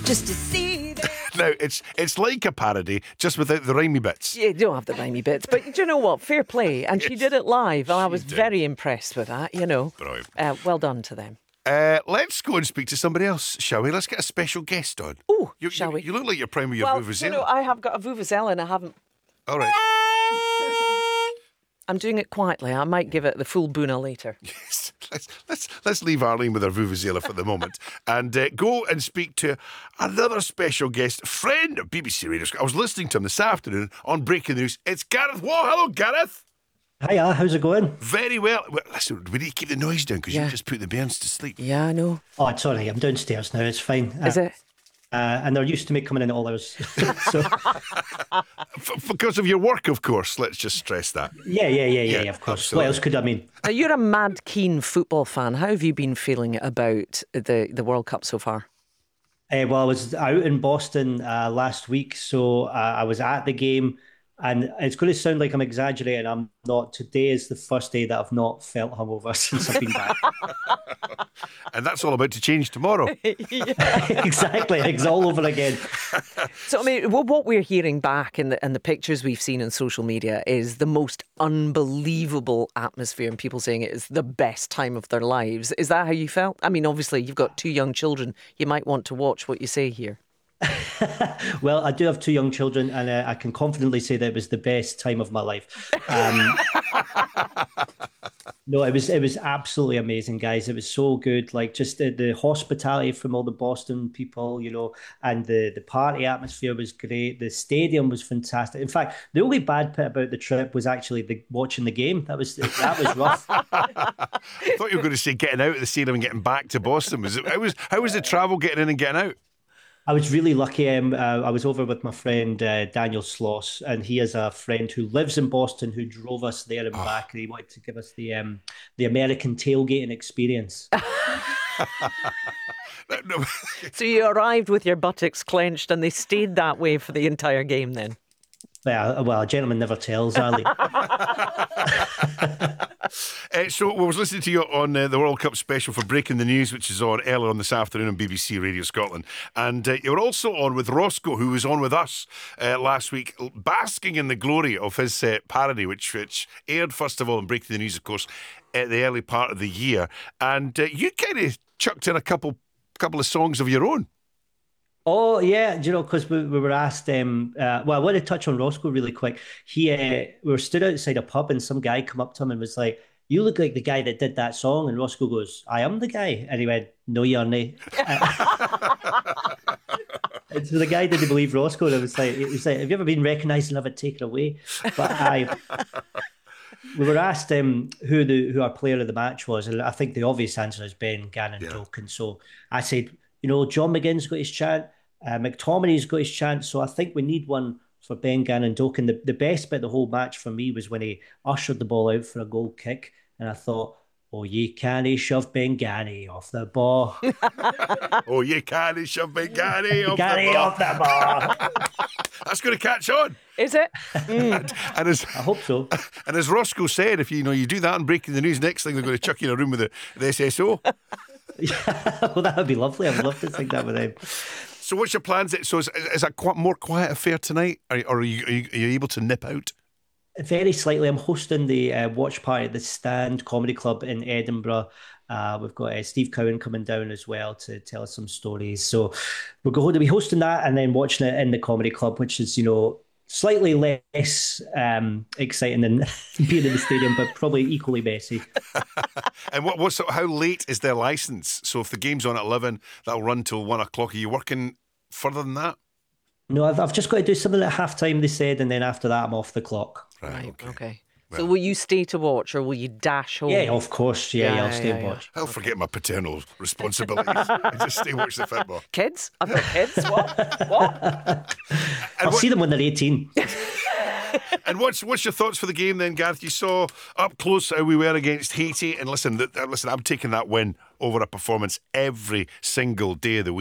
just to see them. Now, it's like a parody, just without the rhymey bits. You don't have the rhymey bits, but do you know what? Fair play. And she did it live. And I was did. very impressed with that, you know. Brilliant. Well done to them. Let's go and speak to somebody else, shall we? Let's get a special guest on. Oh, shall we? You look like you're playing with your Well, vuvuzela. you know, I have got a vuvuzela and I haven't... All right. I'm doing it quietly. I might give it the full boona later. Yes. Let's leave Arlene with her vuvuzela for the moment and go and speak to another special guest, friend of BBC Radio. I was listening to him this afternoon on Breaking the News. It's Gareth Waugh. Hello, Gareth. Hiya, how's it going? Very well. Listen, we need to keep the noise down because you just put the bairns to sleep. Yeah, I know. Oh, it's all right. I'm downstairs now. It's fine. Is it? And they're used to me coming in at all hours. So, Because of your work, of course. Let's just stress that. yeah, of course. Absolutely. What else could I mean? Now, you're a mad keen football fan. How have you been feeling about the World Cup so far? Well, I was out in Boston last week, so I was at the game. And it's going to sound like I'm exaggerating. I'm not. Today is the first day that I've not felt hungover since I've been back. And that's all about to change tomorrow. Exactly. It's all over again. So, I mean, what we're hearing back in the pictures we've seen on social media is the most unbelievable atmosphere and people saying it is the best time of their lives. Is that how you felt? I mean, obviously, you've got 2 young children. You might want to watch what you say here. Well, I do have 2 young children, and I can confidently say that it was the best time of my life. No, it was absolutely amazing, guys. It was so good. Like just the hospitality from all the Boston people, you know, and the party atmosphere was great. The stadium was fantastic. In fact, the only bad bit about the trip was actually watching the game. That was rough. I thought you were going to say getting out of the stadium and getting back to Boston. How was the travel getting in and getting out? I was really lucky. I was over with my friend Daniel Sloss, and he has a friend who lives in Boston who drove us there and back, and he wanted to give us the American tailgating experience. So you arrived with your buttocks clenched and they stayed that way for the entire game then? Well, a gentleman never tells, Ali. So I was listening to you on the World Cup special for Breaking the News, which is on earlier on this afternoon on BBC Radio Scotland. And you were also on with Roscoe, who was on with us last week, basking in the glory of his parody, which aired first of all in Breaking the News, of course, at the early part of the year. And you kind of chucked in a couple of songs of your own. Oh, yeah, you know, because we were asked, well, I want to touch on Roscoe really quick. We were stood outside a pub and some guy come up to him and was like, "You look like the guy that did that song." And Roscoe goes, "I am the guy." And he went, "No, you're not." And so the guy didn't believe Roscoe. And it was like, "Have you ever been recognised and have it taken away?" But we were asked who our player of the match was. And I think the obvious answer is Ben Gannon-Doak. And so I said, you know, John McGinn's got his chant, McTominay's got his chant, so I think we need one for Ben Gannon-Doak. And the best bit of the whole match for me was when he ushered the ball out for a goal kick, and I thought, "Oh, you can't shove Ben Ganny off the ball." Oh, you can't shove Ben Ganny off the ball. That's going to catch on. Is it? And I hope so. And as Roscoe said, if you do that and Breaking the News, next thing they're going to chuck you in a room with the SSO. Yeah, well, that would be lovely. I would love to sing that with him. So what's your plans? So is that quite more quiet affair tonight? Or are you able to nip out? Very slightly. I'm hosting the watch party at the Stand Comedy Club in Edinburgh. We've got Steve Cowan coming down as well to tell us some stories. So we're going to be hosting that and then watching it in the Comedy Club, which is, you know, slightly less exciting than being in the stadium, but probably equally messy. And how late is their licence? So if the game's on at 11, that'll run till 1 o'clock. Are you working further than that? No, I've just got to do something at halftime, they said, and then after that I'm off the clock. Right, okay. So will you stay to watch or will you dash home? Yeah, of course. Yeah, I'll stay and watch. I'll forget my paternal responsibilities and just stay watch the football. Kids? I've got kids. What? I'll see them when they're 18. And what's your thoughts for the game then, Gareth? You saw up close how we were against Haiti, and listen, I'm taking that win over a performance every single day of the week.